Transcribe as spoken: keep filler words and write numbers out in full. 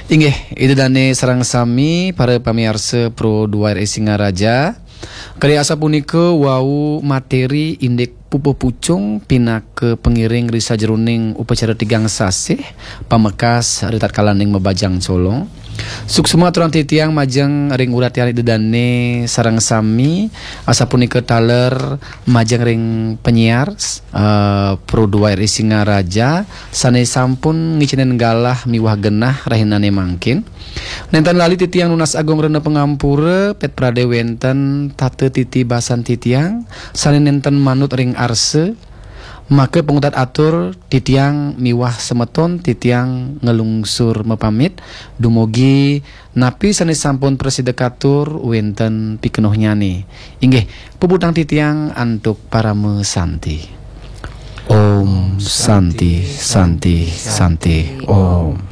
Inggih, itu dane sareng sami para pamirsa Pro dua R S Singaraja. Kali asa punika wau materi indek pupuh pucung pinake pengiring risa jeruning upacara tigang sasih pamekas ritat kalaning mebajang colong. Suksema turang titiang majeng ring urat yang dedane sarang sami asa punika taler majeng ring penyiar uh, Pro dua R S Singaraja sane sampun ngicenen galah miwah genah rahinane mangkin. Nenten lali titiang nunas agong rena pengampura pet prade wenten tate titi basan titiang sane nenten manut ring arse. Maka pengutat atur titiang miwah semeton titiang ngelungsur mepamit dumugi napi sanes sampun presidekatur wenten pikenoh nyane. Inggih pebutang titiang antuk para mesanti. Om Santi Santi Santi Om.